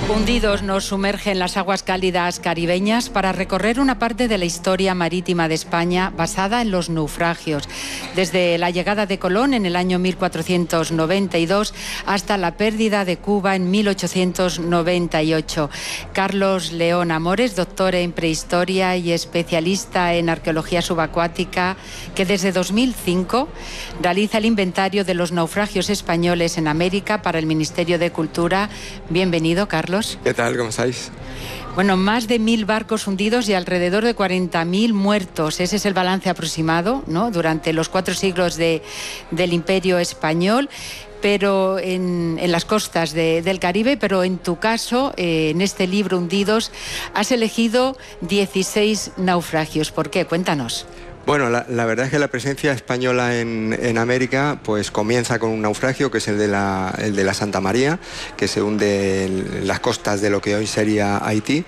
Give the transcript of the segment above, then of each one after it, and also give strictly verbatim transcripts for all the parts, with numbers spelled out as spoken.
Hundidos nos sumerge en las aguas cálidas caribeñas para recorrer una parte de la historia marítima de España basada en los naufragios, desde la llegada de Colón en el año mil cuatrocientos noventa y dos hasta la pérdida de Cuba en mil ochocientos noventa y ocho. Carlos León Amores, doctor en prehistoria y especialista en arqueología subacuática, que desde dos mil cinco realiza el inventario de los naufragios españoles en América para el Ministerio de Cultura. Bienvenido, Carlos. ¿Qué tal? ¿Cómo estáis? Bueno, más de mil barcos hundidos y alrededor de cuarenta mil muertos. Ese es el balance aproximado, ¿no?, durante los cuatro siglos de, del Imperio Español, pero en, en las costas de, del Caribe. Pero en tu caso, eh, en este libro, Hundidos, has elegido dieciséis naufragios. ¿Por qué? Cuéntanos. Bueno, la, la verdad es que la presencia española en, en América pues comienza con un naufragio, que es el de, la, el de la Santa María, que se hunde en las costas de lo que hoy sería Haití,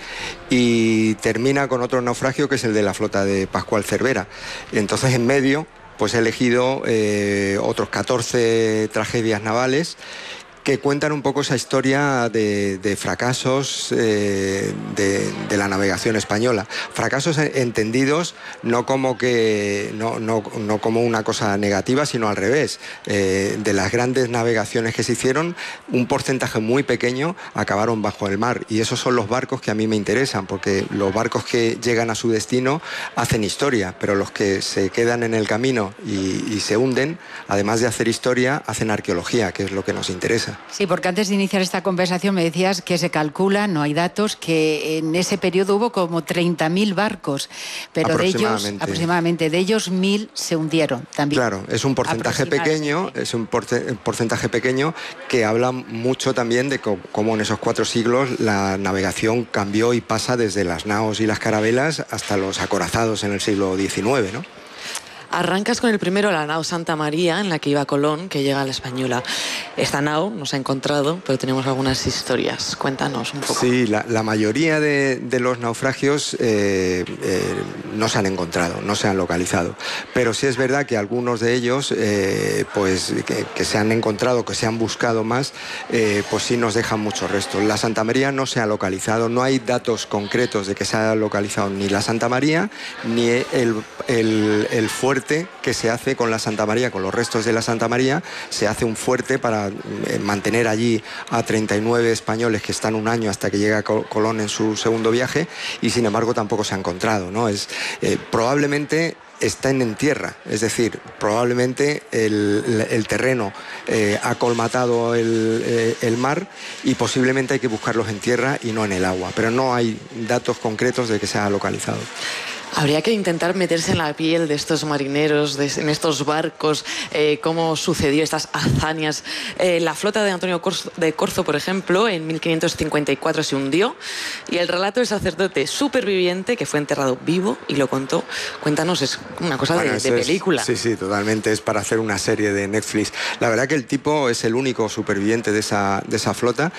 y termina con otro naufragio, que es el de la flota de Pascual Cervera. Entonces, en medio, pues he elegido eh, otros catorce tragedias navales que cuentan un poco esa historia de, de fracasos eh, de, de la navegación española. Fracasos entendidos no como, que, no, no, no como una cosa negativa, sino al revés. Eh, de las grandes navegaciones que se hicieron, un porcentaje muy pequeño acabaron bajo el mar. Y esos son los barcos que a mí me interesan, porque los barcos que llegan a su destino hacen historia, pero los que se quedan en el camino y, y se hunden, además de hacer historia, hacen arqueología, que es lo que nos interesa. Sí, porque antes de iniciar esta conversación me decías que se calcula, no hay datos, que en ese periodo hubo como treinta mil barcos, pero de ellos, aproximadamente, de ellos mil se hundieron también. Claro, es un porcentaje pequeño, es un porcentaje pequeño que habla mucho también de cómo en esos cuatro siglos la navegación cambió y pasa desde las naos y las carabelas hasta los acorazados en el siglo diecinueve, ¿no? Arrancas con el primero, la nao Santa María, en la que iba Colón, que llega a la Española. Esta nao nos ha encontrado, pero tenemos algunas historias. Cuéntanos un poco. Sí, la, la mayoría de, de los naufragios eh, eh, no se han encontrado, no se han localizado. Pero sí es verdad que algunos de ellos, eh, pues que, que se han encontrado, que se han buscado más, eh, pues sí nos dejan muchos restos. La Santa María no se ha localizado, no hay datos concretos de que se haya localizado ni la Santa María, ni el, el, el fuerte que se hace con la Santa María, con los restos de la Santa María. Se hace un fuerte para mantener allí a treinta y nueve españoles que están un año hasta que llega Colón en su segundo viaje, y sin embargo tampoco se ha encontrado, ¿no? Es, eh, probablemente están en tierra, es decir, probablemente el, el terreno eh, ha colmatado el, eh, el mar, y posiblemente hay que buscarlos en tierra y no en el agua, pero no hay datos concretos de que se ha localizado. Habría que intentar meterse en la piel de estos marineros, de, en estos barcos, eh, cómo sucedió estas hazañas. Eh, la flota de Antonio Corzo, de Corzo, por ejemplo, en mil quinientos cincuenta y cuatro se hundió, y el relato del sacerdote superviviente que fue enterrado vivo y lo contó. Cuéntanos, es una cosa bueno, de, de película. Es, sí, sí, totalmente, es para hacer una serie de Netflix. La verdad que el tipo es el único superviviente de esa, de esa flota,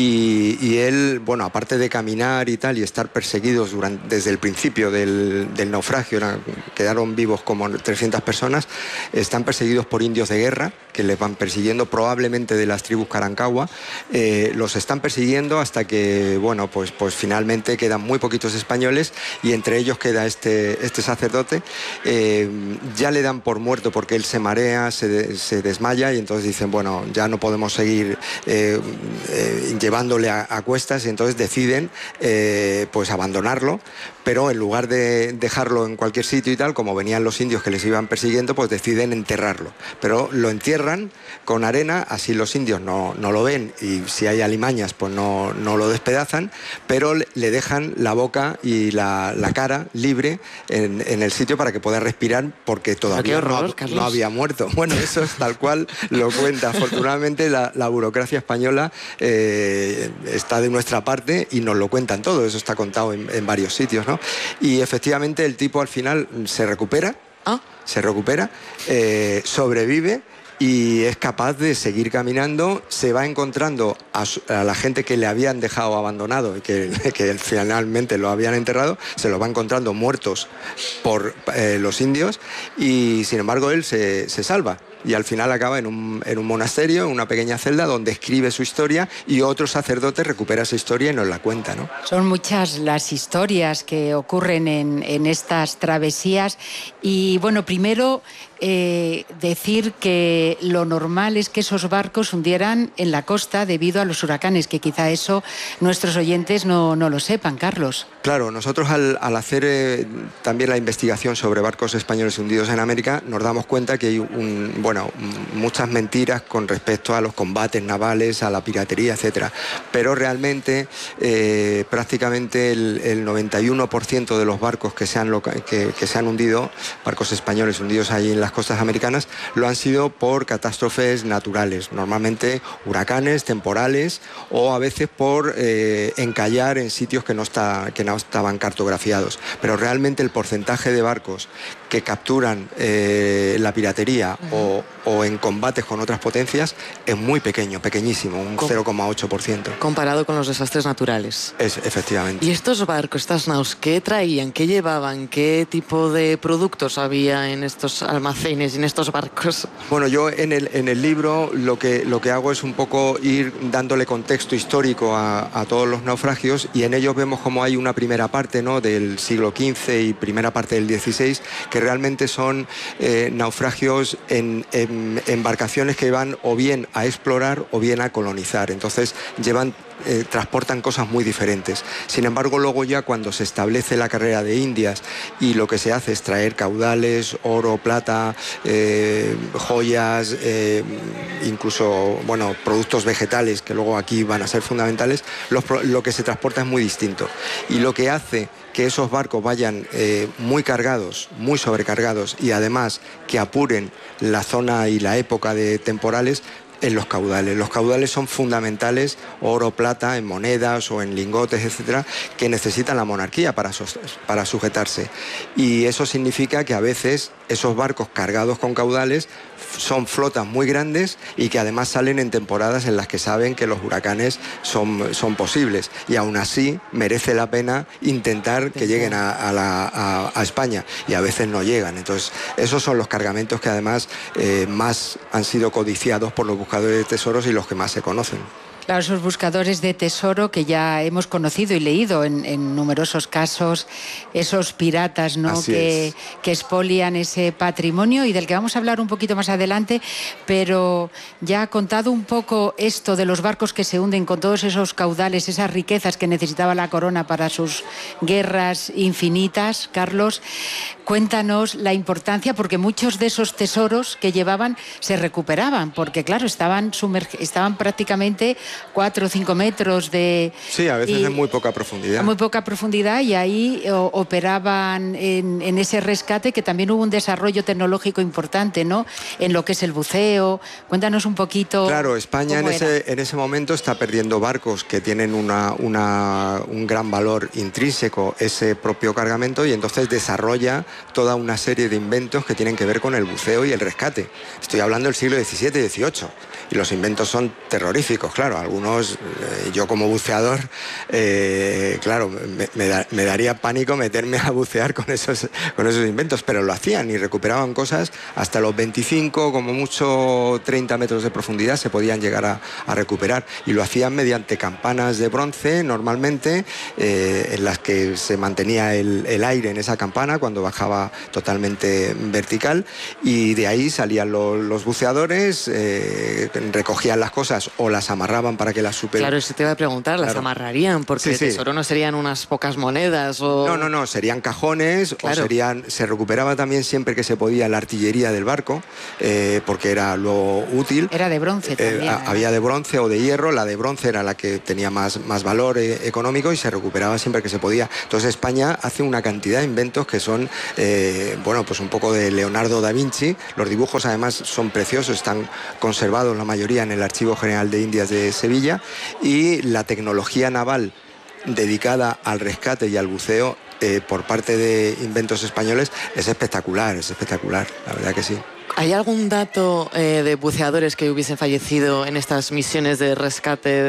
y, y él, bueno, aparte de caminar y tal, y estar perseguidos durante, desde el principio del del naufragio, eran, quedaron vivos como trescientas personas, están perseguidos por indios de guerra que les van persiguiendo, probablemente de las tribus Carancagua. Eh, los están persiguiendo hasta que, bueno, pues, pues finalmente quedan muy poquitos españoles, y entre ellos queda este, este sacerdote. Eh, ya le dan por muerto porque él se marea, se, de, se desmaya, y entonces dicen, bueno, ya no podemos seguir eh, eh, llevándole a, a cuestas, y entonces deciden eh, pues abandonarlo, pero en lugar de dejarlo en cualquier sitio y tal, como venían los indios que les iban persiguiendo, pues deciden enterrarlo. Pero lo entierran con arena, así los indios no, no lo ven, y si hay alimañas pues no, no lo despedazan, pero le dejan la boca y la, la cara libre en, en el sitio para que pueda respirar, porque todavía horror, no, no había muerto. Bueno, eso es tal cual lo cuenta. Afortunadamente la, la burocracia española eh, está de nuestra parte y nos lo cuentan todo. Eso está contado en, en varios sitios, ¿no? Y efectivamente el tipo al final se recupera, ¿Ah? se recupera, eh, sobrevive, y es capaz de seguir caminando. Se va encontrando a, su, a la gente que le habían dejado abandonado y que, que finalmente lo habían enterrado, se los va encontrando muertos por eh, los indios, y sin embargo él se, se salva. y al final acaba en un, en un monasterio, en una pequeña celda donde escribe su historia y otro sacerdote recupera esa historia y nos la cuenta, ¿no? Son muchas las historias que ocurren en, en estas travesías y bueno, primero eh, decir que lo normal es que esos barcos hundieran en la costa debido a los huracanes, que quizá eso nuestros oyentes no, no lo sepan, Carlos. Claro, nosotros al, al hacer eh, también la investigación sobre barcos españoles hundidos en América, nos damos cuenta que hay un, bueno, muchas mentiras con respecto a los combates navales, a la piratería, etcétera. Pero realmente eh, prácticamente el, el noventa y uno por ciento de los barcos que se, han loca que, que se han hundido, barcos españoles hundidos ahí en las costas americanas, lo han sido por catástrofes naturales, normalmente huracanes, temporales o a veces por eh, encallar en sitios que no, está, que no estaban cartografiados. Pero realmente el porcentaje de barcos que capturan eh, la piratería uh-huh. o, o en combates con otras potencias es muy pequeño, pequeñísimo, un cero coma ocho por ciento. Comparado con los desastres naturales. Es, efectivamente. ¿Y estos barcos, estas naus, qué traían, qué llevaban, qué tipo de productos había en estos almacenes y en estos barcos? Bueno, yo en el, en el libro lo que, lo que hago es un poco ir dándole contexto histórico a, a todos los naufragios y en ellos vemos como hay una primera parte, ¿no?, del siglo quince y primera parte del dieciséis que realmente son eh, naufragios en, en embarcaciones que van o bien a explorar o bien a colonizar. Entonces llevan Eh, transportan cosas muy diferentes. Sin embargo, luego ya cuando se establece la carrera de Indias y lo que se hace es traer caudales, oro, plata, eh, joyas, eh, incluso bueno, productos vegetales que luego aquí van a ser fundamentales, los, lo que se transporta es muy distinto. Y lo que hace que esos barcos vayan eh, muy cargados, muy sobrecargados y además que apuren la zona y la época de temporales en los caudales. Los caudales son fundamentales, oro, plata, en monedas o en lingotes, etcétera, que necesitan la monarquía para, para sujetarse. Y eso significa que a veces esos barcos cargados con caudales son flotas muy grandes y que además salen en temporadas en las que saben que los huracanes son, son posibles. Y aún así merece la pena intentar que lleguen a, a, la, a, a España. Y a veces no llegan. Entonces, esos son los cargamentos que además eh, más han sido codiciados por los buscadores de tesoros y los que más se conocen. Claro, esos buscadores de tesoro que ya hemos conocido y leído en, en numerosos casos, esos piratas, ¿no?, que, que expolian ese patrimonio y del que vamos a hablar un poquito más adelante, pero ya ha contado un poco esto de los barcos que se hunden con todos esos caudales, esas riquezas que necesitaba la corona para sus guerras infinitas. Carlos, cuéntanos la importancia, porque muchos de esos tesoros que llevaban se recuperaban, porque claro, estaban, estaban prácticamente cuatro o cinco metros de... Sí, a veces en muy poca profundidad. A muy poca profundidad y ahí o, operaban en, en ese rescate, que también hubo un desarrollo tecnológico importante, ¿no?, en lo que es el buceo. Cuéntanos un poquito. Claro, España en ese, en ese momento está perdiendo barcos que tienen una, una, un gran valor intrínseco, ese propio cargamento, y entonces desarrolla toda una serie de inventos que tienen que ver con el buceo y el rescate. Estoy hablando del siglo diecisiete y dieciocho. Y los inventos son terroríficos, claro. Algunos, eh, yo como buceador, eh, claro, me, me, da, me daría pánico meterme a bucear con esos, con esos inventos, pero lo hacían y recuperaban cosas hasta los veinticinco, como mucho treinta metros de profundidad se podían llegar a, a recuperar. Y lo hacían mediante campanas de bronce, normalmente, eh, en las que se mantenía el, el aire en esa campana cuando bajaba totalmente vertical, y de ahí salían los, los buceadores, eh, recogían las cosas o las amarraban para que las superaran. Claro, eso te iba a preguntar, las claro. amarrarían, porque sí, el tesoro sí. no serían unas pocas monedas o... No, no, no, serían cajones, claro. o serían... Se recuperaba también siempre que se podía la artillería del barco, eh, porque era luego útil. Era de bronce también. Eh, había de bronce o de hierro, la de bronce era la que tenía más, más valor eh, económico y se recuperaba siempre que se podía. Entonces España hace una cantidad de inventos que son, eh, bueno, pues un poco de Leonardo da Vinci. Los dibujos además son preciosos, están conservados la mayoría en el Archivo General de Indias de Sevilla, y la tecnología naval dedicada al rescate y al buceo eh, por parte de inventos españoles es espectacular, es espectacular, la verdad que sí. ¿Hay algún dato eh, de buceadores que hubiesen fallecido en estas misiones de rescate de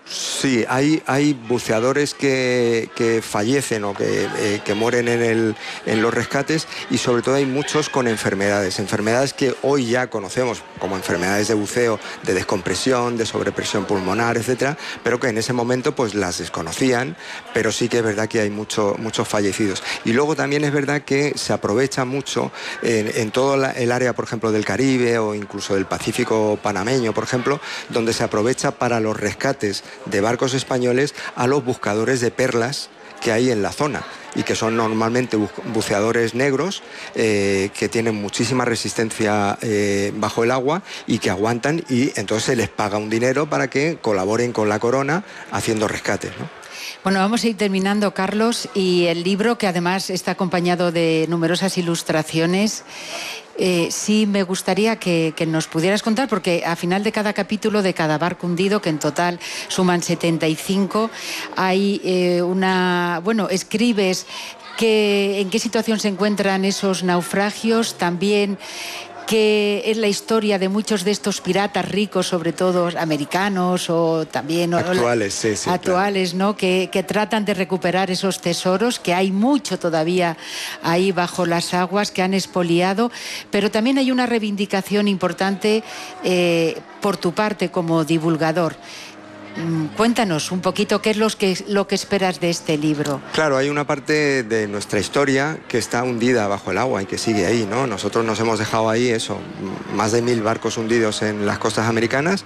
Sí, hay, hay buceadores que, que fallecen o que, eh, que mueren en, el, en los rescates, y sobre todo hay muchos con enfermedades, enfermedades que hoy ya conocemos como enfermedades de buceo, de descompresión, de sobrepresión pulmonar, etcétera, pero que en ese momento pues las desconocían, pero sí que es verdad que hay mucho, muchos fallecidos. Y luego también es verdad que se aprovecha mucho en, en todo la, el área, por ejemplo, del Caribe o incluso del Pacífico panameño, por ejemplo, donde se aprovecha para los rescates de barcos españoles a los buscadores de perlas que hay en la zona, y que son normalmente buceadores negros eh, que tienen muchísima resistencia eh, bajo el agua y que aguantan, y entonces se les paga un dinero para que colaboren con la corona haciendo rescates, ¿no? Bueno, vamos a ir terminando, Carlos, y el libro, que además está acompañado de numerosas ilustraciones, Eh, sí me gustaría que, que nos pudieras contar, porque a final de cada capítulo de cada barco hundido, que en total suman setenta y cinco, hay eh, una... Bueno, escribes que, en qué situación se encuentran esos naufragios, también que es la historia de muchos de estos piratas ricos, sobre todo americanos o también actuales, sí, sí, actuales, claro, ¿no? Que, que tratan de recuperar esos tesoros, que hay mucho todavía ahí bajo las aguas que han expoliado, pero también hay una reivindicación importante eh, por tu parte como divulgador. Cuéntanos un poquito qué es lo que, lo que esperas de este libro. Claro, hay una parte de nuestra historia que está hundida bajo el agua y que sigue ahí, ¿no? Nosotros nos hemos dejado ahí eso, más de mil barcos hundidos en las costas americanas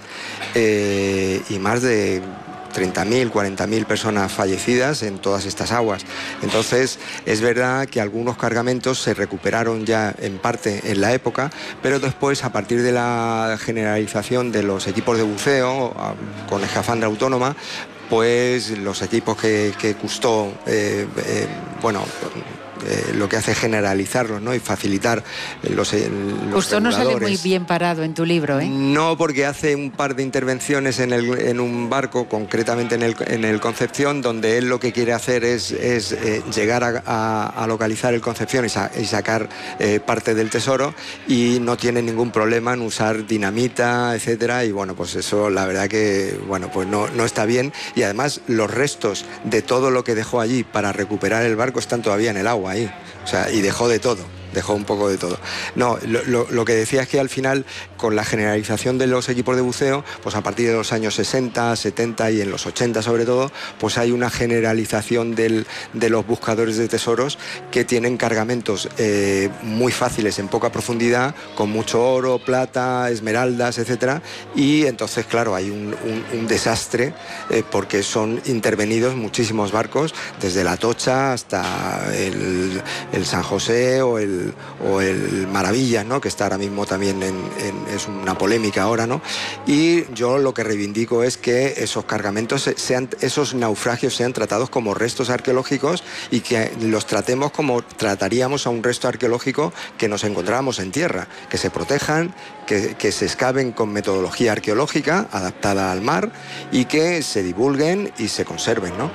eh, y más de treinta mil, cuarenta mil personas fallecidas en todas estas aguas. Entonces, es verdad que algunos cargamentos se recuperaron ya en parte en la época, pero después, a partir de la generalización de los equipos de buceo con escafandra autónoma, pues los equipos que, que Cousteau, eh, eh, bueno... Eh, lo que hace es generalizarlos, ¿no? Y facilitar los, eh, los Cousteau no sale muy bien parado en tu libro, ¿eh? No, porque hace un par de intervenciones en, el, en un barco, concretamente en el, en el Concepción, donde él lo que quiere hacer es, es eh, llegar a, a, a localizar el Concepción y, sa y sacar eh, parte del tesoro, y no tiene ningún problema en usar dinamita, etcétera, y bueno, pues eso la verdad que, bueno, pues no, no está bien, y además los restos de todo lo que dejó allí para recuperar el barco están todavía en el agua ahí, o sea, y dejó de todo. Dejó un poco de todo. No, lo, lo, lo que decía es que al final, con la generalización de los equipos de buceo, pues a partir de los años sesenta, setenta y en los ochenta sobre todo, pues hay una generalización del, de los buscadores de tesoros que tienen cargamentos eh, muy fáciles en poca profundidad, con mucho oro, plata, esmeraldas, etcétera, y entonces, claro, hay un, un, un desastre eh, porque son intervenidos muchísimos barcos, desde la Tocha hasta el, el San José o el o el Maravillas, ¿no? Que está ahora mismo también en, en, es una polémica ahora, ¿no? Y yo lo que reivindico es que esos cargamentos sean, esos naufragios sean tratados como restos arqueológicos y que los tratemos como trataríamos a un resto arqueológico que nos encontráramos en tierra, que se protejan, que, que se excaven con metodología arqueológica adaptada al mar y que se divulguen y se conserven, ¿no?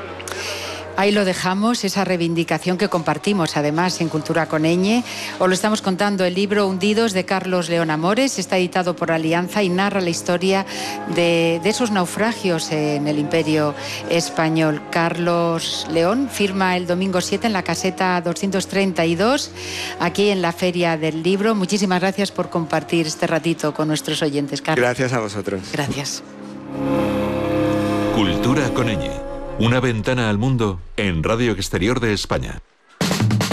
Ahí lo dejamos, esa reivindicación que compartimos además en Cultura con Ñ. Os lo estamos contando, el libro Hundidos de Carlos León Amores, está editado por Alianza y narra la historia de, de esos naufragios en el Imperio Español. Carlos León firma el domingo siete en la caseta doscientos treinta y dos, aquí en la Feria del Libro. Muchísimas gracias por compartir este ratito con nuestros oyentes, Carlos. Gracias a vosotros. Gracias. Cultura con Ñ. Una ventana al mundo en Radio Exterior de España.